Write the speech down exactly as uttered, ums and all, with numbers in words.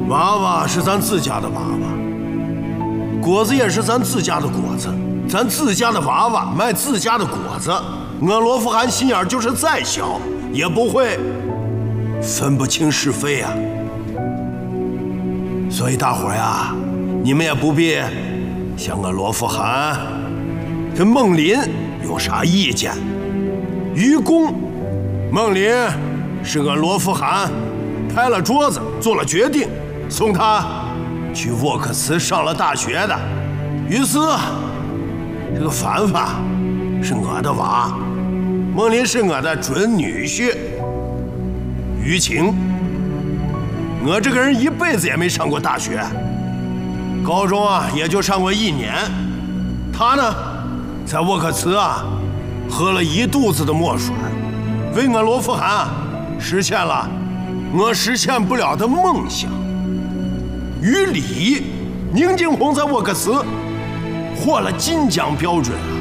娃娃是咱自家的娃娃，果子也是咱自家的果子，咱自家的娃娃卖自家的果子。我罗富汗心眼就是再小，也不会分不清是非呀。所以大伙呀，你们也不必向我罗富汗跟孟林有啥意见。于公，孟林是我罗富汗拍了桌子做了决定，送他去沃克茨上了大学的。于是，这个凡凡是我的娃，孟林是我的准女婿。于情，我这个人一辈子也没上过大学，高中啊也就上过一年。他呢，在沃克茨啊喝了一肚子的墨水，为我罗富汗实现了我实现不了的梦想。于理，宁静红在沃克茨获了金奖标准啊，